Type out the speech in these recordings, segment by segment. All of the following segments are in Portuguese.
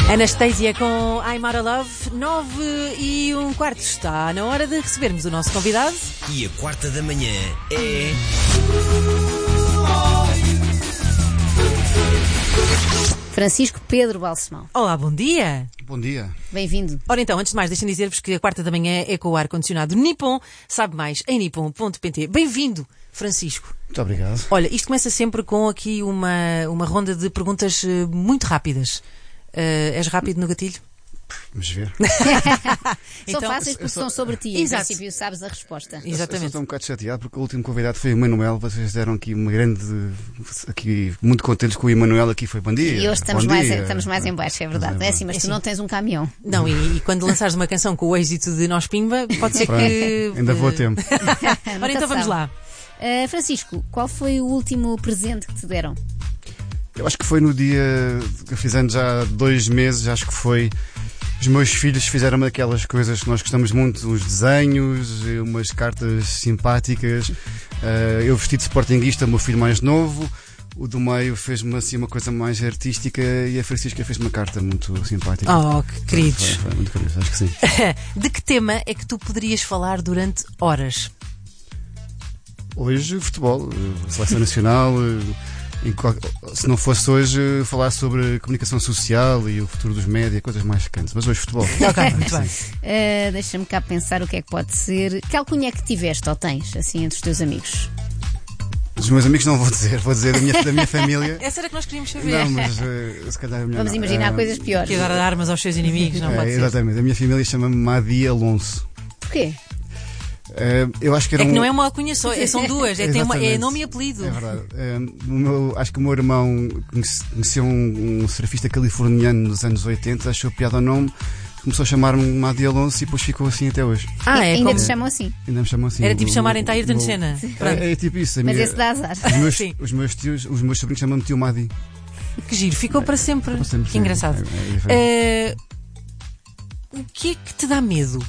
Anastasia com I'm Out of Love, 9h15. Está na hora de recebermos o nosso convidado. E a quarta da manhã é... Francisco Pedro Balsemão. Olá, bom dia. Bom dia. Bem-vindo. Ora então, antes de mais, deixem dizer-vos que a quarta da manhã é com o ar-condicionado Nippon. Sabe mais em nippon.pt. Bem-vindo, Francisco. Muito obrigado. Olha, isto começa sempre com aqui uma ronda de perguntas muito rápidas. És rápido no gatilho? Vamos ver. São fáceis porque são sobre ti. Em princípio sabes a resposta. Exatamente. Eu estou um bocado chateado porque o último convidado foi o Emanuel. Vocês deram aqui uma grande... Aqui, muito contentes com o Emanuel aqui. Foi bom dia. E hoje estamos mais em baixo, é verdade. É assim, mas tu não tens um caminhão. Não, e quando lançares uma canção com o êxito de Nós Pimba, pode ser que... Ainda vou a tempo. Ora então vamos lá. Francisco, qual foi o último presente que te deram? Eu acho que foi no dia que eu fiz anos há 2 meses. Acho que foi... Os meus filhos fizeram uma daquelas coisas que nós gostamos muito, os desenhos, umas cartas simpáticas. Eu vesti de sportinguista, o meu filho mais novo. O do meio fez-me assim uma coisa mais artística e a Francisca fez uma carta muito simpática. Oh, que queridos. Foi muito querido, acho que sim. De que tema é que tu poderias falar durante horas? Hoje, futebol, seleção nacional. Se não fosse hoje, falar sobre comunicação social e o futuro dos média, coisas mais quentes. Mas hoje, futebol. Ok, muito bem. Deixa-me cá pensar o que é que pode ser. Que alcunha é que tiveste ou tens, assim, entre os teus amigos? Dos meus amigos não vou dizer da minha família. Essa era que nós queríamos saber. Não, mas se calhar é melhor. Vamos imaginar coisas piores. Que dar armas aos seus inimigos, não pode ser. Exatamente. A minha família chama-me Madi Alonso. Porquê? Eu acho que era é que não é uma alcunha só, são duas, é nome e apelido. É verdade. Acho que o meu irmão conheceu um surfista californiano nos anos 80, achou piada ao nome, começou a chamar-me Madi Alonso e depois ficou assim até hoje. Ainda te chamam assim? Ainda me chamam assim. Era tipo chamarem Ayrton Senna. É tipo isso. Mas esse dá azar. Os meus tios, os meus sobrinhos chamam-me tio Madi. Que giro, ficou para sempre. Que engraçado. O que é que te dá medo?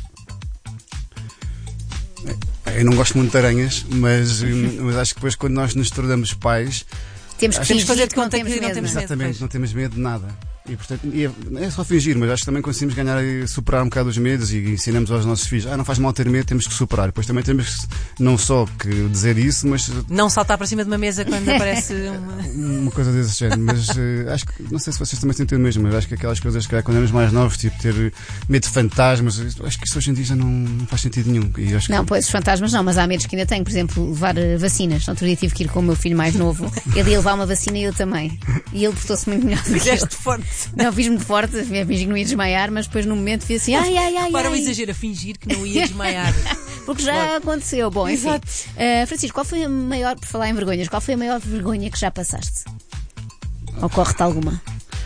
Eu não gosto muito de aranhas, mas acho que depois quando nós nos tornamos pais temos que fazer de conta que não temos medo. Exatamente, não temos medo de nada. E portanto, é só fingir, mas acho que também conseguimos ganhar e superar um bocado os medos e ensinamos aos nossos filhos, não faz mal ter medo, temos que superar. Depois também temos não só que dizer isso, mas não saltar para cima de uma mesa quando aparece uma coisa desse género. Mas acho que, não sei se vocês também sentem o mesmo, mas acho que aquelas coisas que quando éramos mais novos, tipo ter medo de fantasmas, acho que isso hoje em dia já não faz sentido nenhum. E acho não, pois os fantasmas não, mas há medos que ainda tenho, por exemplo, levar vacinas. No outro dia tive que ir com o meu filho mais novo, ele ia levar uma vacina e eu também. E ele portou-se muito melhor do que eu. Forte. Não, fiz-me de forte, fingi que não ia desmaiar, mas depois no momento fiz assim, Para o exagero, a fingir que não ia desmaiar. Porque já aconteceu. Bom, enfim. Francisco, qual foi a maior, por falar em vergonhas, qual foi a maior vergonha que já passaste? Ocorre-te alguma?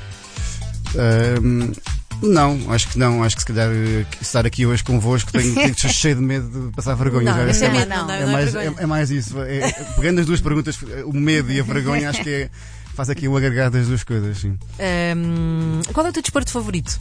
Não, acho que não. Acho que se calhar estar aqui hoje convosco tenho que estar cheio de medo de passar vergonha. É mais isso. Pegando as duas perguntas, o medo e a vergonha, acho que faz aqui o agregado das duas coisas. Sim. Qual é o teu desporto favorito?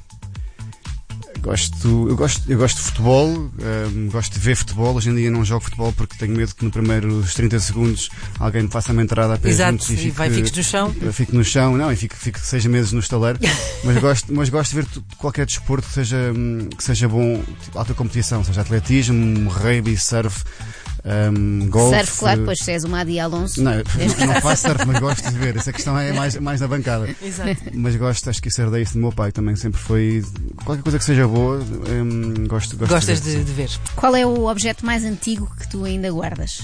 Eu gosto de futebol, gosto de ver futebol. Hoje em dia não jogo futebol porque tenho medo que no primeiros 30 segundos alguém me faça uma entrada a pé. Exato, e fiques no chão. Eu fico no chão, não, e fico 6 meses no estaleiro. mas gosto de ver qualquer desporto que seja bom, tipo alta competição, seja atletismo, rugby, surf. Golf, surf, claro, pois se és o Madi Alonso. Não faço surf, mas gosto de ver. Essa questão é mais na bancada. Exato. Mas acho que isso herdei isso do meu pai também. Sempre foi qualquer coisa que seja boa. Gostas de ver. Qual é o objeto mais antigo que tu ainda guardas?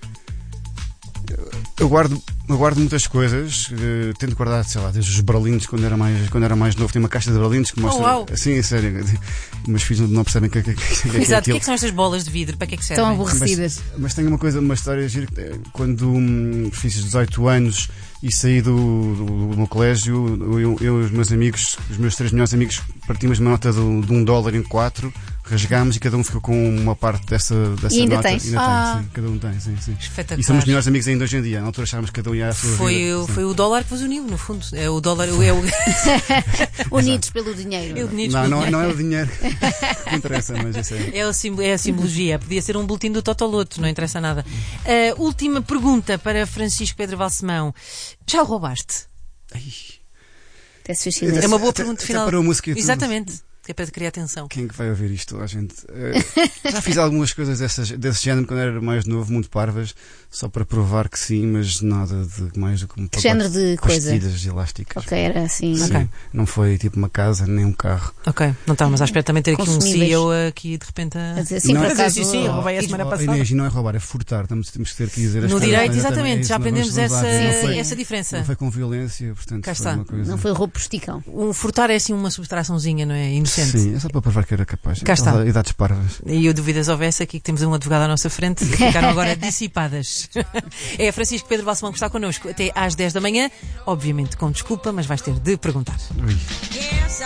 Eu guardo muitas coisas, tento guardar, sei lá, desde os berlindes quando era mais novo. Tem uma caixa de berlindes que mostra. Sim, é sério. Meus filhos não percebem que exato, o que são estas bolas de vidro? Para que é que servem? Estão aborrecidas. Mas tenho uma história gira. Quando fiz 18 anos e saí do meu colégio, eu e os meus amigos, os meus 3 melhores amigos, partimos uma nota de $1 em 4. Rasgámos e cada um ficou com uma parte dessa e ainda nota. Tens? Sim, cada um tem, sim. Espetacular. E somos melhores amigos ainda hoje em dia. Na altura achávamos que cada um ia à sua vida. Foi o dólar que vos uniu, no fundo. É o dólar. Unidos pelo dinheiro. Não é o dinheiro que interessa, mas isso é a simbologia. Podia ser um boletim do Totoloto, não interessa nada. Última pergunta para Francisco Pedro Balsemão. Já o roubaste? Até se fez silêncio. É uma boa Até- pergunta até final. parou a música e tudo. Exatamente. Que é para criar atenção. Quem é que vai ouvir isto? A gente. Já fiz algumas coisas desse género quando era mais novo, muito parvas, só para provar que sim, mas nada de mais do que um Que género de coisa? pastilhas elásticas. Ok, era assim. Sim, Ok. não foi tipo uma casa, nem um carro. Ok, não estávamos à espera também ter aqui um Consumíveis. CEO aqui de repente A a... dizer assim, Não, por a dizer, acaso. sim, roubei a semana passada. Inês, e não é roubar, é furtar. Temos que ter que dizer as No coisas. direito, Exatamente, exatamente, já não aprendemos vamos lá ver. essa, Não foi- essa diferença. Não foi com violência, portanto Cá foi está. uma coisa. Não foi roubo por esticão. Um furtar é assim uma subtraçãozinha, não é? Inocente. Sim, é só para provar que era capaz. Cá está. Aquelas idades parvas. E eu duvidas houvesse aqui que temos um advogado à nossa frente e ficaram agora dissipadas. É Francisco Pedro Balsemão que está connosco até às 10 da manhã, obviamente com desculpa, mas vais ter de perguntar. Ui.